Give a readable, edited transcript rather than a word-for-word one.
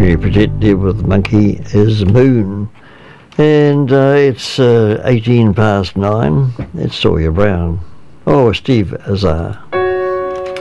really protective with the monkey is Moon. And it's 18 past 9. It's Sawyer Brown. Oh, Steve Azar.